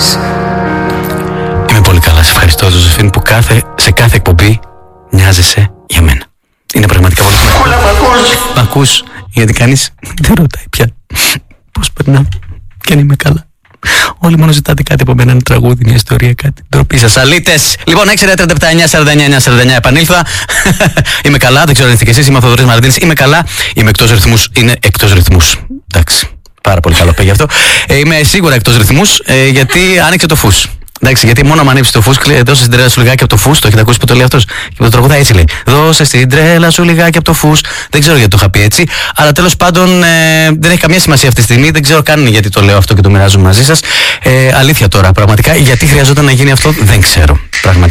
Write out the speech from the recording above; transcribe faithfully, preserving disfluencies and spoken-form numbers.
Είμαι πολύ καλά, σε ευχαριστώ Ζωζεφίν, που κάθε, σε κάθε εκπομπή νοιάζεσαι για μένα. Είναι πραγματικά πολύ σημαντικό. Κούλα, μ' ακούς? Μ' ακούς, γιατί κανείς δεν ρωτάει πια πώς περνάω και αν είμαι καλά. Όλοι μόνο ζητάτε κάτι από μένα, ένα τραγούδι, μια ιστορία, κάτι. Ντροπή σας, αλήτες. Λοιπόν, έξι τριάντα επτά εννιά σαράντα εννιά εννιά σαράντα εννιά, επανήλθα. Είμαι καλά, δεν ξέρω αν είστε κι εσείς. Είμαι ο Θοδωρής Μαραντίνης. Είμαι καλά, είμαι εκτός ρυθμούς. Είναι εκτός ρυθμούς. Εντάξει. Πάρα πολύ καλό πήγε αυτό. Ε, είμαι σίγουρα εκτός ρυθμούς, ε, γιατί άνοιξε το φους. Εντάξει, γιατί μόνο αν ανοίξει το φους, δώσε την τρέλα σου λιγάκι από το φους. Το έχετε ακούσει που το λέει αυτός? Και το τραγουδάει έτσι λέει. Δώσε την τρέλα σου λιγάκι από το φους. Δεν ξέρω γιατί το είχα πει έτσι. Αλλά τέλος πάντων ε, δεν έχει καμία σημασία αυτή τη στιγμή. Δεν ξέρω καν γιατί το λέω αυτό και το μοιράζομαι μαζί σας. Ε, αλήθεια τώρα, πραγματικά. Γιατί χρειαζόταν να γίνει αυτό, δεν ξέρω. Πραγματικά.